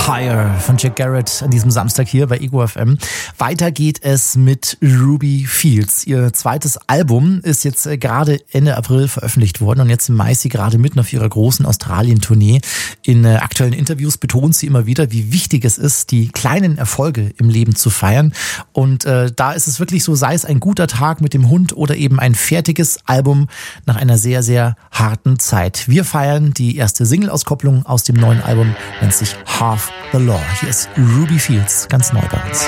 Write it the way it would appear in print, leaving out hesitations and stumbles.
Higher von Jack Garrett an diesem Samstag hier bei Ego FM. Weiter geht es mit Ruby Fields. Ihr zweites Album ist jetzt gerade Ende April veröffentlicht worden und jetzt im Mai ist sie gerade mitten auf ihrer großen Australien-Tournee. In aktuellen Interviews betont sie immer wieder, wie wichtig es ist, die kleinen Erfolge im Leben zu feiern. Und da ist es wirklich so, sei es ein guter Tag mit dem Hund oder eben ein fertiges Album nach einer sehr, sehr harten Zeit. Wir feiern die erste Single-Auskopplung aus dem neuen Album, nennt sich Half the Law. Hier ist Ruby Fields, ganz neu bei uns.